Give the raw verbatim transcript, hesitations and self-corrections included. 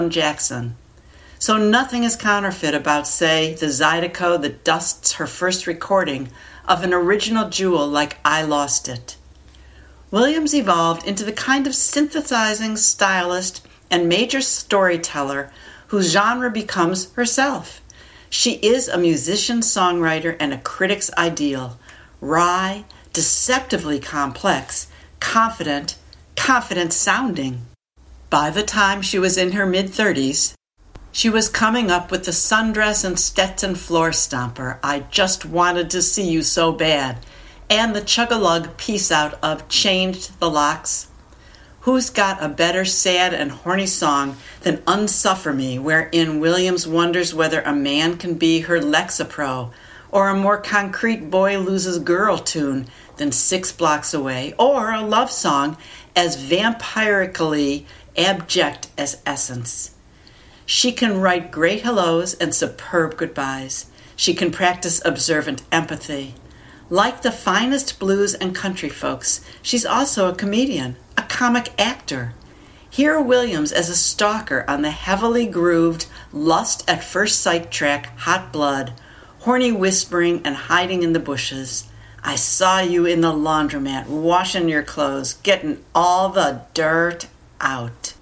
Jackson. So nothing is counterfeit about, say, the Zydeco that dusts her first recording of an original jewel like I Lost It. Williams evolved into the kind of synthesizing stylist and major storyteller whose genre becomes herself. She is a musician, songwriter, and a critic's ideal. Wry, deceptively complex, confident, confident sounding. By the time she was in her mid-thirties, she was coming up with the sundress and Stetson floor stomper, I Just Wanted to See You So Bad, and the chug-a-lug piece out of Changed the Locks. Who's got a better sad and horny song than Unsuffer Me, wherein Williams wonders whether a man can be her Lexapro, or a more concrete boy loses girl tune than Six Blocks Away, or a love song as vampirically abject as Essence. She can write great hellos and superb goodbyes. She can practice observant empathy. Like the finest blues and country folks, she's also a comedian, a comic actor. Hear Williams as a stalker on the heavily grooved Lust at First Sight track Hot Blood, horny whispering and hiding in the bushes. I saw you in the laundromat, washing your clothes, getting all the dirt out.